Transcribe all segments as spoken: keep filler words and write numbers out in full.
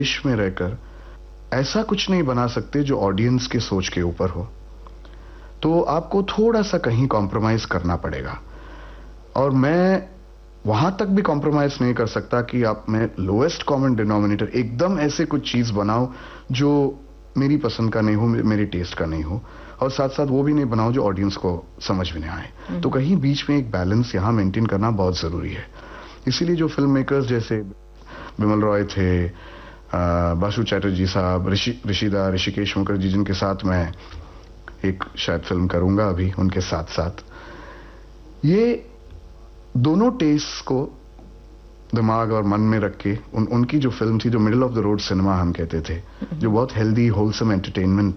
देश में रहकर ऐसा कुछ नहीं बना सकते जो ऑडियंस के सोच के ऊपर हो, तो आपको थोड़ा सा कहीं कॉम्प्रोमाइज करना पड़ेगा। और मैं वहां तक भी कॉम्प्रोमाइज नहीं कर सकता कि आप मैं लोएस्ट कॉमन डिनोमिनेटर एकदम ऐसे कुछ चीज बनाओ जो मेरी पसंद का नहीं हो, मेरे टेस्ट का नहीं हो, और साथ साथ वो भी नहीं बनाओ जो ऑडियंस को समझ में नहीं आए। तो कहीं बीच में एक बैलेंस यहां मेंटेन करना बहुत जरूरी है। इसीलिए जो फिल्म मेकर्स जैसे बिमल रॉय थे, बासु चैटर्जी साहब, ऋषि ऋषिदा ऋषिकेश मुखर्जी, जिनके साथ मैं एक शायद फिल्म करूंगा अभी उनके साथ साथ, ये दोनों टेस्ट को दिमाग और मन में रख के उन, उनकी जो फिल्म थी, जो middle of the road cinema हम कहते थे, जो बहुत हेल्दी होलसम एंटरटेनमेंट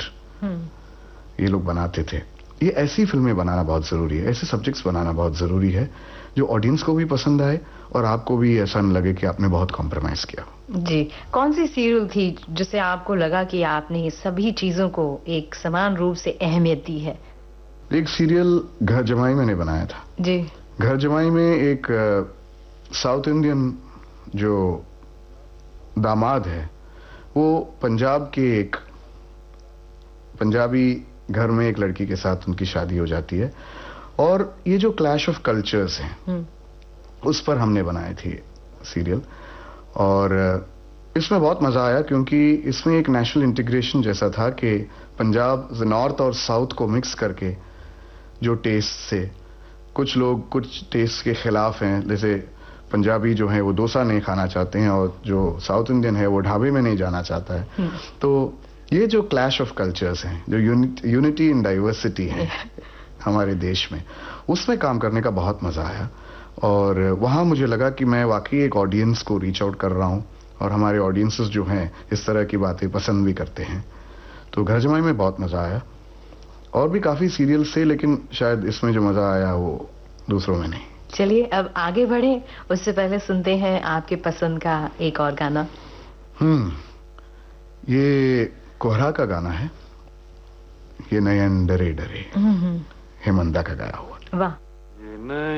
ये लोग बनाते थे, ये ऐसी फिल्में बनाना बहुत जरूरी है, ऐसे सब्जेक्ट्स बनाना बहुत जरूरी है जो ऑडियंस को भी पसंद आए और आपको भी ऐसा न लगे कि आपने बहुत कॉम्प्रोमाइज किया। जी, कौन सी सीरियल थी जिससे आपको लगा कि आपने सभी चीजों को एक समान रूप से अहमियत दी है? एक सीरियल घर जमाई मैंने बनाया था जी। घर जमाई में एक साउथ इंडियन जो दामाद है, वो पंजाब के एक पंजाबी घर में एक लड़की के साथ उनकी शादी हो जाती है, और ये जो क्लैश ऑफ कल्चर्स हैं उस पर हमने बनाई थी सीरियल। और इसमें बहुत मजा आया क्योंकि इसमें एक नेशनल इंटीग्रेशन जैसा था कि पंजाब नॉर्थ और साउथ को मिक्स करके जो टेस्ट से कुछ लोग कुछ टेस्ट के खिलाफ हैं, जैसे पंजाबी जो है वो डोसा नहीं खाना चाहते हैं और जो साउथ इंडियन है वो ढाबे में नहीं जाना चाहता है। तो ये जो क्लैश ऑफ कल्चर्स हैं, जो यूनिटी इन डाइवर्सिटी है हमारे देश में, उसमें काम करने का बहुत मजा आया। और वहां मुझे लगा कि मैं वाकई एक ऑडियंस को रीच आउट कर रहा हूं और हमारे ऑडियंसेस जो हैं इस तरह की बातें पसंद भी करते हैं। तो घर जमाई में बहुत मजा आया। और भी काफी सीरियल्स थे, लेकिन शायद इसमें जो मजा आया वो दूसरों में नहीं। चलिए अब आगे बढ़े, उससे पहले सुनते हैं आपके पसंद का एक और गाना। हम्म ये कोहरा का गाना है, ये नयन डरे डरे, हेमंदा का गाया हुआ। वाह।